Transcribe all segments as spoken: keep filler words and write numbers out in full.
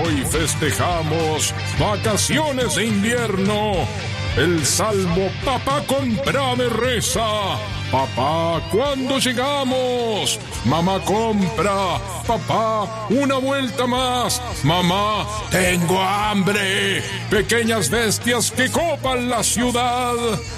Hoy festejamos vacaciones de invierno. El salmo "Papá, comprame" reza: papá, ¿cuándo llegamos? Mamá, compra. Papá, una vuelta más. Mamá, tengo hambre. Pequeñas bestias que copan la ciudad.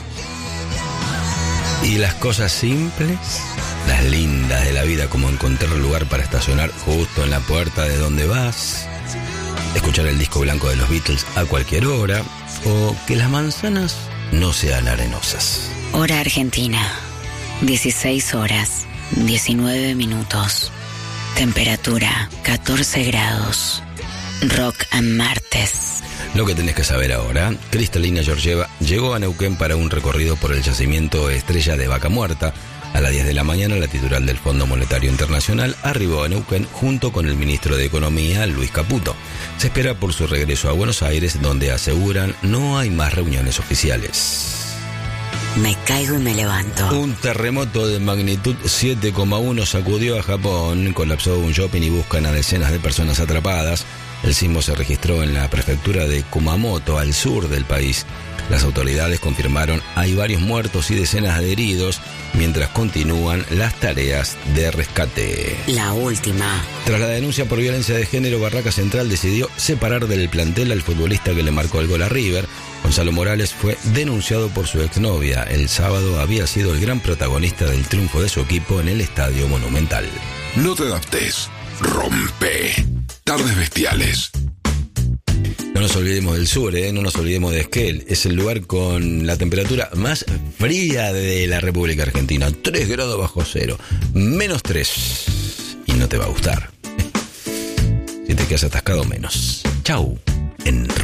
Y las cosas simples, las lindas de la vida, como encontrar lugar para estacionar justo en la puerta de donde vas, escuchar el disco blanco de los Beatles a cualquier hora, o que las manzanas no sean arenosas. Hora Argentina, dieciséis horas, diecinueve minutos. Temperatura, catorce grados. Rock and martes. Lo que tenés que saber ahora: Cristalina Georgieva llegó a Neuquén para un recorrido por el yacimiento Estrella de Vaca Muerta. A las diez de la mañana, la titular del Fondo Monetario Internacional arribó a Neuquén junto con el ministro de Economía, Luis Caputo. Se espera por su regreso a Buenos Aires, donde aseguran no hay más reuniones oficiales. Me caigo y me levanto. Un terremoto de magnitud siete coma uno sacudió a Japón, colapsó un shopping y buscan a decenas de personas atrapadas. El sismo se registró en la prefectura de Kumamoto, al sur del país. Las autoridades confirmaron hay varios muertos y decenas de heridos, mientras continúan las tareas de rescate. La última. Tras la denuncia por violencia de género, Barraca Central decidió separar del plantel al futbolista que le marcó el gol a River. Gonzalo Morales fue denunciado por su exnovia. El sábado había sido el gran protagonista del triunfo de su equipo en el Estadio Monumental. No te adaptes, rompe. Tardes bestiales. No nos olvidemos del sur, ¿eh? No nos olvidemos de Esquel. Es el lugar con la temperatura más fría de la República Argentina. tres grados bajo cero. Menos tres. Y no te va a gustar. Si te quedas atascado, menos. Chau. En